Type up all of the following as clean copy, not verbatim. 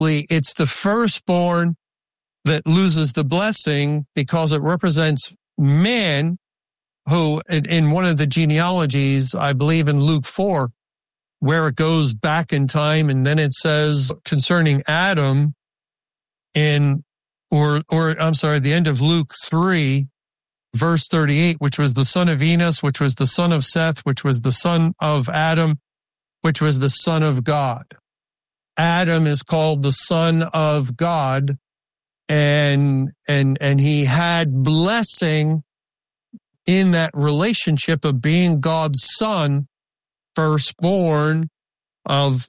it's the firstborn that loses the blessing because it represents man who, in one of the genealogies, I believe in Luke 4, where it goes back in time, and then it says concerning Adam the end of Luke 3, verse 38, which was the son of Enos, which was the son of Seth, which was the son of Adam, which was the son of God. Adam is called the son of God, and he had blessing in that relationship of being God's son, firstborn of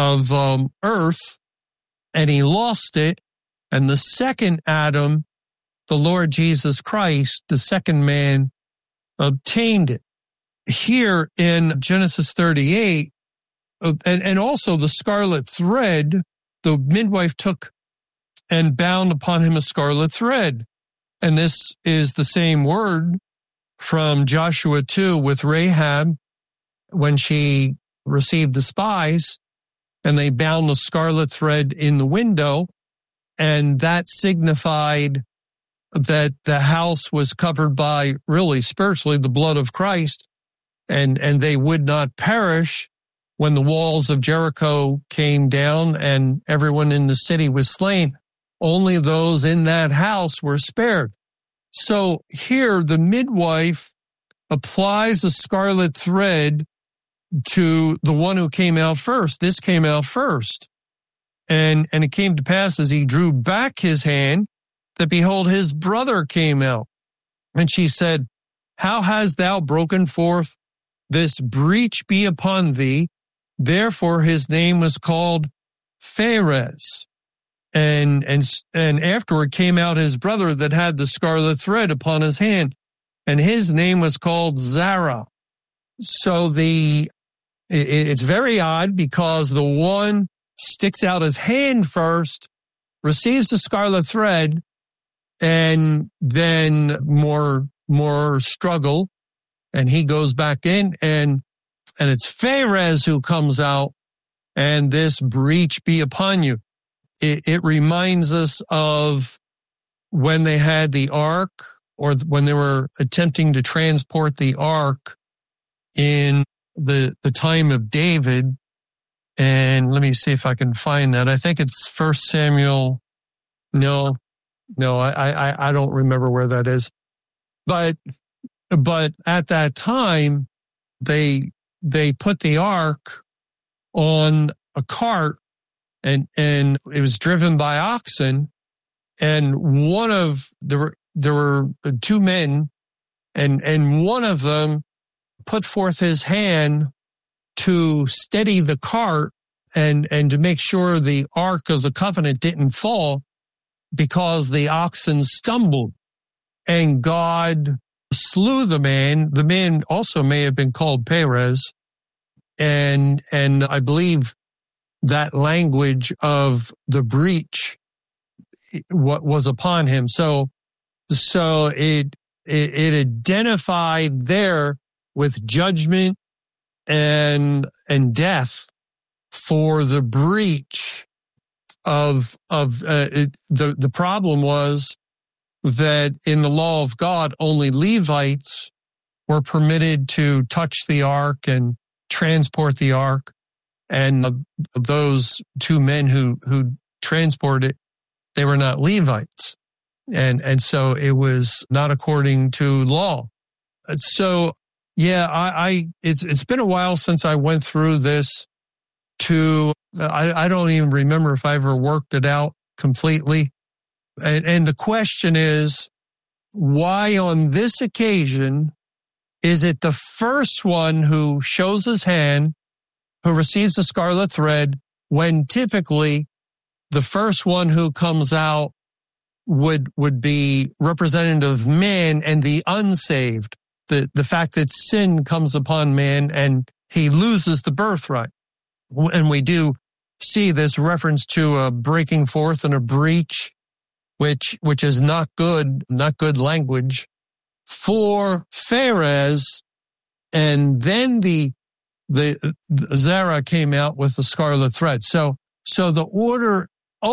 earth, and he lost it. And the second Adam, the Lord Jesus Christ, the second man, obtained it. Here in Genesis 38, and also the scarlet thread, the midwife took and bound upon him a scarlet thread. And this is the same word from Joshua 2 with Rahab when she received the spies, and they bound the scarlet thread in the window, and that signified that the house was covered by, really spiritually, the blood of Christ, and they would not perish when the walls of Jericho came down and everyone in the city was slain. Only those in that house were spared. So here the midwife applies a scarlet thread to the one who came out first. This came out first. And it came to pass as he drew back his hand that behold, his brother came out. And she said, how hast thou broken forth? This breach be upon thee. Therefore his name was called Pharez. And afterward came out his brother that had the scarlet thread upon his hand, and his name was called Zara. So it's very odd because the one sticks out his hand first, receives the scarlet thread, and then more struggle, and he goes back in, and it's Pharez who comes out, and this breach be upon you. It reminds us of when they had the ark, or when they were attempting to transport the ark in the time of David. And let me see if I can find that. I think it's 1 Samuel. No, I don't remember where that is. But at that time, they put the ark on a cart, and it was driven by oxen, and there were two men, and one of them put forth his hand to steady the cart and to make sure the Ark of the Covenant didn't fall, because the oxen stumbled, and God slew the man. The man also may have been called Perez, and I believe that language of the breach, what was upon him. So it identified there with judgment and death for the breach of the problem was that in the law of God, only Levites were permitted to touch the ark and transport the ark. And those two men who transported it, they were not Levites. And so it was not according to law. So, yeah, it's been a while since I went through this I don't even remember if I ever worked it out completely. And the question is, why on this occasion is it the first one who shows his hand, who receives the scarlet thread, when typically the first one who comes out would be representative of man and the unsaved, the fact that sin comes upon man and he loses the birthright. And we do see this reference to a breaking forth and a breach, which is not good language for Pharez. And then the Zara came out with the scarlet thread. So the order